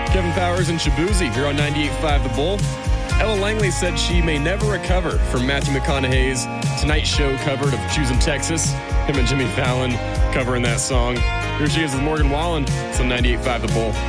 Kevin Powers and Shabuzi here on 98.5 The Bull. Ella Langley said she may never recover from Matthew McConaughey's Tonight Show cover of Choosing Texas. Him and Jimmy Fallon covering that song. Here she is with Morgan Wallen. It's on 98.5 The Bull.